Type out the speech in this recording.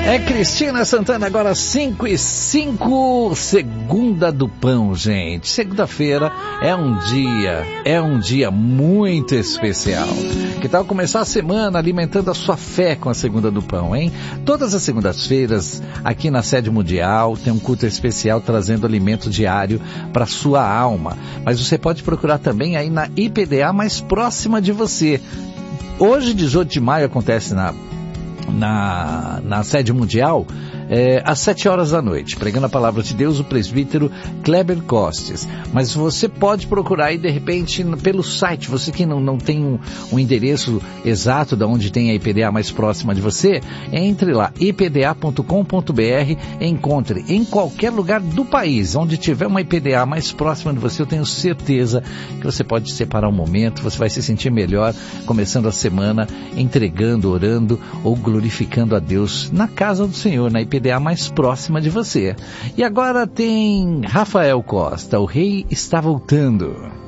É Cristina Santana, agora 5:05, segunda do pão, gente. Segunda-feira é um dia muito especial. Que tal começar a semana alimentando a sua fé com a segunda do pão, hein? Todas as segundas-feiras, aqui na Sede Mundial, tem um culto especial trazendo alimento diário para sua alma. Mas você pode procurar também aí na IPDA mais próxima de você. Hoje, 18 de maio, acontece na Sede Mundial, às 7 horas da noite, pregando a palavra de Deus, o presbítero Kleber Costes. Mas você pode procurar aí, de repente, pelo site, você que não tem um endereço exato de onde tem a IPDA mais próxima de você, entre lá, ipda.com.br, encontre em qualquer lugar do país, onde tiver uma IPDA mais próxima de você, eu tenho certeza que você pode separar um momento, você vai se sentir melhor, começando a semana, entregando, orando ou glorificando a Deus na casa do Senhor, na IPDA mais próxima de você. E agora tem Rafael Costa, o rei está voltando.